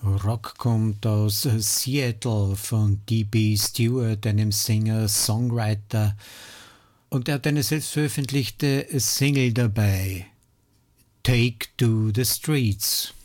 Rock kommt aus Seattle von D.B. Stewart, einem Sänger, Songwriter, und er hat eine selbst veröffentlichte Single dabei, Take to the Streets.